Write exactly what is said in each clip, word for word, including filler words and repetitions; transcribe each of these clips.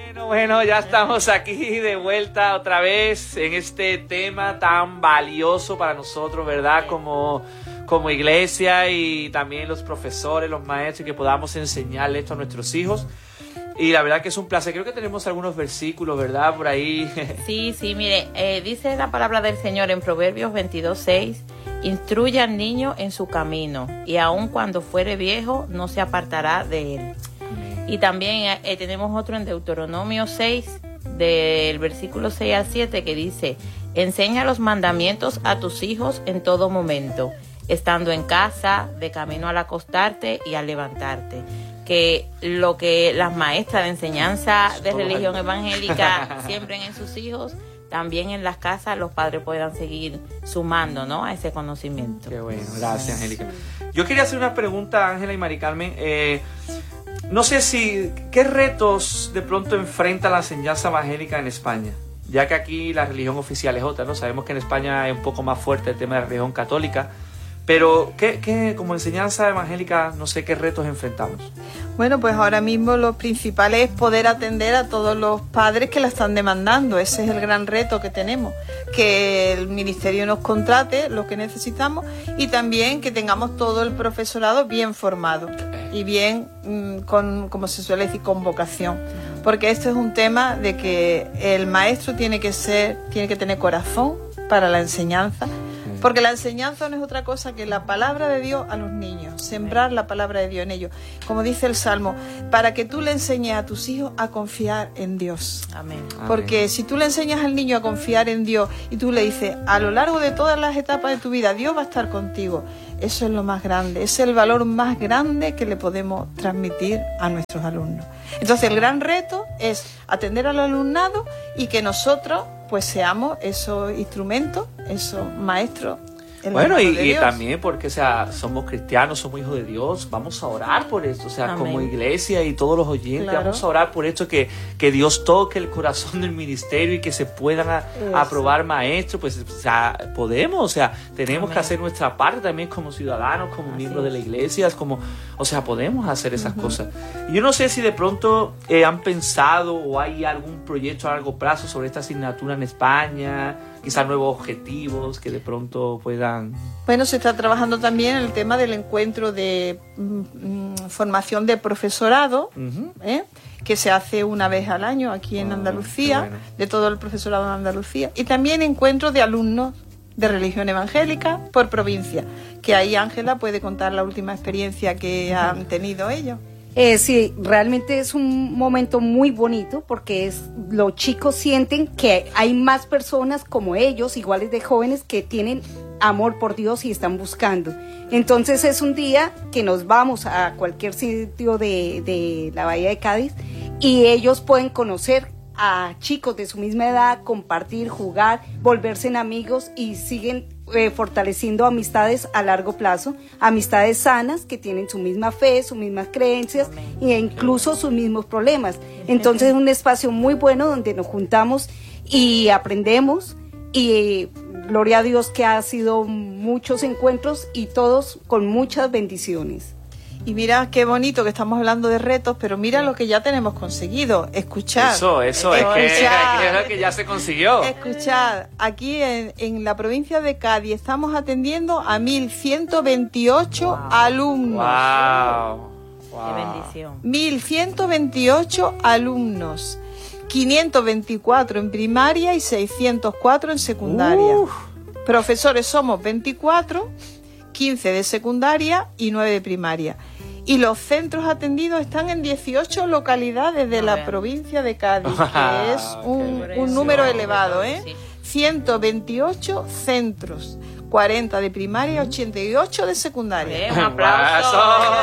Bueno, bueno, ya estamos aquí de vuelta otra vez en este tema tan valioso para nosotros, ¿verdad? Como, como iglesia y también los profesores, los maestros, que podamos enseñarle esto a nuestros hijos. Y la verdad que es un placer. Creo que tenemos algunos versículos, ¿verdad? Por ahí. Sí, sí, mire, eh, dice la palabra del Señor en Proverbios veintidós seis, instruye al niño en su camino, y aun cuando fuere viejo, no se apartará de él. Amén. Y también eh, tenemos otro en Deuteronomio seis, del versículo seis al siete, que dice, enseña los mandamientos a tus hijos en todo momento, estando en casa, de camino al acostarte y al levantarte. Que lo que las maestras de enseñanza de religión evangélica siembren en sus hijos, también en las casas los padres puedan seguir sumando, ¿no?, a ese conocimiento. Qué bueno, gracias, Angélica. Yo quería hacer una pregunta, Ángela y Mari Carmen. Eh, no sé si, ¿qué retos de pronto enfrenta la enseñanza evangélica en España? Ya que aquí la religión oficial es otra, ¿no? Sabemos que en España es un poco más fuerte el tema de la religión católica. Pero, ¿qué, qué, como enseñanza evangélica, no sé qué retos enfrentamos? Bueno, pues ahora mismo lo principal es poder atender a todos los padres que la están demandando. Ese es el gran reto que tenemos, que el ministerio nos contrate lo que necesitamos y también que tengamos todo el profesorado bien formado y bien, con, como se suele decir, con vocación. Porque esto es un tema de que el maestro tiene que ser, tiene que tener corazón para la enseñanza. Porque la enseñanza no es otra cosa que la palabra de Dios a los niños, sembrar la palabra de Dios en ellos. Como dice el Salmo, para que tú le enseñes a tus hijos a confiar en Dios. Amén. Porque si tú le enseñas al niño a confiar en Dios y tú le dices, a lo largo de todas las etapas de tu vida, Dios va a estar contigo, eso es lo más grande, es el valor más grande que le podemos transmitir a nuestros alumnos. Entonces el gran reto es atender al alumnado y que nosotros pues seamos esos instrumentos, esos maestros. Bueno, y, y también porque, o sea, somos cristianos, somos hijos de Dios, vamos a orar por esto, o sea, Amén. Como iglesia y todos los oyentes, claro. Vamos a orar por esto, que, que Dios toque el corazón del ministerio y que se puedan a, a aprobar maestros, pues, o sea, podemos, o sea, tenemos Amén. Que hacer nuestra parte también como ciudadanos, como Así miembros es. De la iglesia, como, o sea, podemos hacer esas uh-huh. cosas. Y yo no sé si de pronto eh, han pensado o hay algún proyecto a largo plazo sobre esta asignatura en España, quizás nuevos objetivos que de pronto puedan... Bueno, se está trabajando también en el tema del encuentro de mm, formación de profesorado, uh-huh. ¿eh? que se hace una vez al año aquí en oh, Andalucía, bueno. de todo el profesorado en Andalucía, y también encuentros de alumnos de religión evangélica por provincia, que ahí Ángela puede contar la última experiencia que han tenido ellos. Eh, sí, realmente es un momento muy bonito porque es, los chicos sienten que hay más personas como ellos, iguales de jóvenes, que tienen amor por Dios y están buscando. Entonces es un día que nos vamos a cualquier sitio de, de la Bahía de Cádiz y ellos pueden conocer a chicos de su misma edad, compartir, jugar, volverse en amigos y siguen eh, fortaleciendo amistades a largo plazo, amistades sanas que tienen su misma fe, sus mismas creencias Amén. E incluso sus mismos problemas. Entonces es un espacio muy bueno donde nos juntamos y aprendemos y gloria a Dios que ha sido muchos encuentros y todos con muchas bendiciones. Y mira qué bonito que estamos hablando de retos, pero mira lo que ya tenemos conseguido. Escuchar. Eso, eso, es que, es lo que ya se consiguió. Escuchar. Aquí en, en la provincia de Cádiz estamos atendiendo a mil ciento veintiocho wow. alumnos. Wow. wow. Qué bendición. mil ciento veintiocho alumnos. quinientos veinticuatro en primaria y seiscientos cuatro en secundaria. Uf. Profesores somos veinticuatro, quince de secundaria y nueve de primaria. Y los centros atendidos están en dieciocho localidades de la provincia de Cádiz, que es un, un número elevado, ¿eh? ciento veintiocho centros, cuarenta de primaria, ochenta y ocho de secundaria. Un aplauso.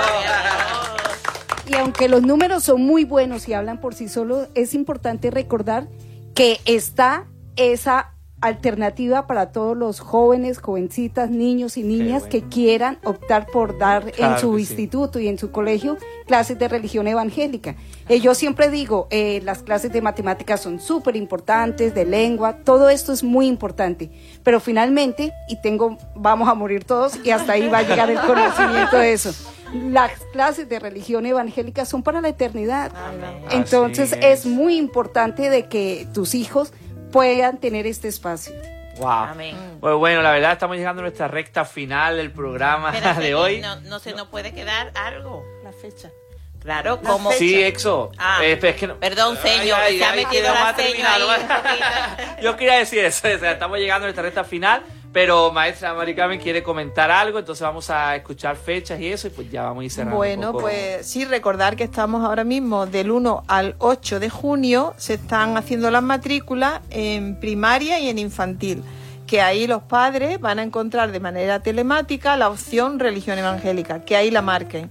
Y aunque los números son muy buenos y hablan por sí solos, es importante recordar que está esa alternativa para todos los jóvenes, jovencitas, niños y niñas bueno. que quieran optar por dar claro en su instituto sí. y en su colegio clases de religión evangélica. Eh, yo siempre digo, eh, las clases de matemáticas son súper importantes, de lengua, todo esto es muy importante, pero finalmente, y tengo, vamos a morir todos y hasta ahí va a llegar el conocimiento de eso. las clases de religión evangélica son para la eternidad. Amén. Entonces Así es. es muy importante de que tus hijos puedan tener este espacio. Wow. Amén. Pues bueno, la verdad estamos llegando a nuestra recta final del programa Espérate, de hoy. No, no se nos puede quedar algo. La fecha. Claro, como... Sí, Exo. Ah, Eh, pero es que no- perdón, señor, Ay, ay, se ha ay, metido que no la va a seña terminar, ahí no va- un poquito. Yo quería decir eso, o sea, estamos llegando a nuestra recta final, pero maestra Mari Carmen quiere comentar algo, entonces vamos a escuchar fechas y eso, y pues ya vamos a ir cerrando. Bueno, un poco. pues sí, recordar que estamos ahora mismo del uno al ocho de junio, se están haciendo las matrículas en primaria y en infantil, que ahí los padres van a encontrar de manera telemática la opción religión evangélica, que ahí la marquen.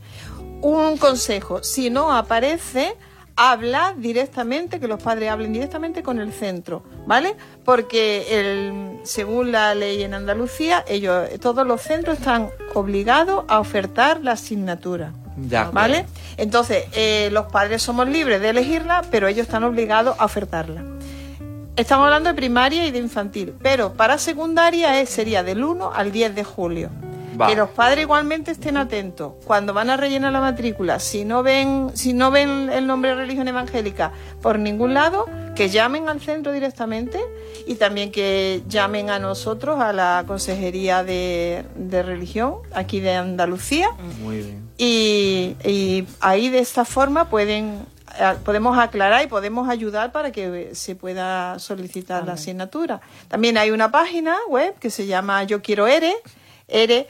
Un consejo, si no aparece, habla directamente, que los padres hablen directamente con el centro, ¿vale? Porque el, según la ley en Andalucía, ellos, todos los centros están obligados a ofertar la asignatura, De acuerdo. ¿vale? Entonces, eh, los padres somos libres de elegirla, pero ellos están obligados a ofertarla. Estamos hablando de primaria y de infantil, pero para secundaria es, sería del uno al diez de julio. Va. Que los padres igualmente estén atentos cuando van a rellenar la matrícula. Si no ven, si no ven el nombre de religión evangélica por ningún lado, que llamen al centro directamente y también que llamen a nosotros, a la Consejería de, de Religión aquí de Andalucía. Muy bien. Y, y ahí de esta forma pueden podemos aclarar y podemos ayudar para que se pueda solicitar Amén. La asignatura. También hay una página web que se llama Yo Quiero ERE, ERE,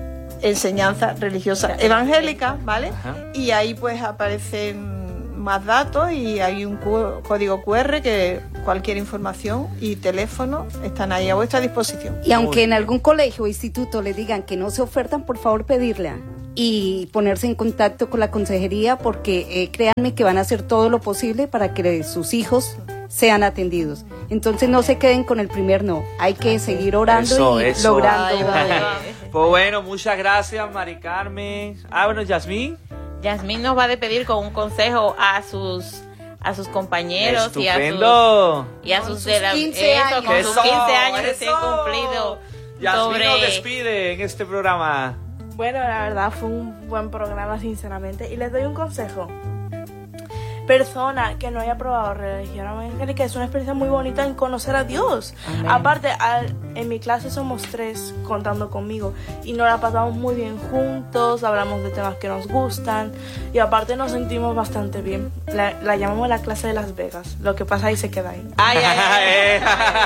Enseñanza Religiosa Evangélica, ¿vale? Ajá. Y ahí pues aparecen más datos y hay un cu- código cu erre que cualquier información y teléfono están ahí a vuestra disposición. Y aunque en algún colegio o instituto le digan que no se ofertan, por favor pedirla y ponerse en contacto con la consejería, porque eh, créanme que van a hacer todo lo posible para que sus hijos sean atendidos. Entonces no se queden con el primer no, hay que seguir orando eso, y eso. logrando. Ay, vale, vale. Pues bueno, muchas gracias Mari Carmen. Ah, bueno, Yasmín. Yasmín nos va a despedir con un consejo a sus a sus compañeros y a Estupendo. sus y a sus, sus de la, quince eso, años. con sus Eso, quince años eso. recién cumplidos. Yasmín sobre nos despide en este programa. Bueno, la verdad fue un buen programa, sinceramente, y les doy un consejo. Persona que no haya probado religión evangélica, es una experiencia muy bonita en conocer a Dios. Amén. Aparte, al, en mi clase somos tres, contando conmigo, y nos la pasamos muy bien juntos, hablamos de temas que nos gustan, y aparte nos sentimos bastante bien. La, la llamamos la clase de Las Vegas, lo que pasa ahí se queda ahí. Ay, ay,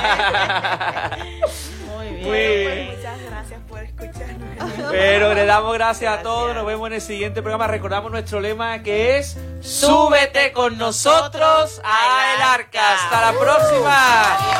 ay. Muy bien. Muy bien. Pues, muchas gracias por escucharnos. Pero le damos gracias a todos, nos vemos en el siguiente programa. Recordamos nuestro lema que es súbete con nosotros a el arca. Hasta la próxima.